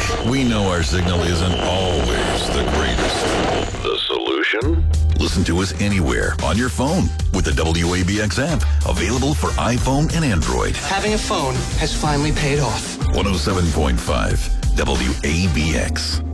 We know our signal isn't always the greatest. The solution? Listen to us anywhere on your phone with the WABX app, available for iPhone and Android. Having a phone has finally paid off. 107.5 WABX.